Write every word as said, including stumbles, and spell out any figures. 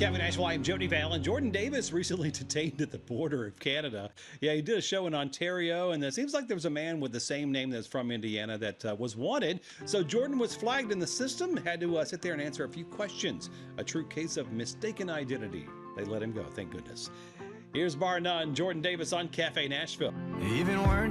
Kevin Nashville, I'm Jody Valen. Jordan Davis recently detained at the border of Canada. Yeah, he did a show in Ontario, and it seems like there was a man with the same name that's from Indiana that uh, was wanted. So Jordan was flagged in the system, had to uh, sit there and answer a few questions. A true case of mistaken identity. They let him go, thank goodness. Here's bar none, Jordan Davis on Cafe Nashville. Even weren't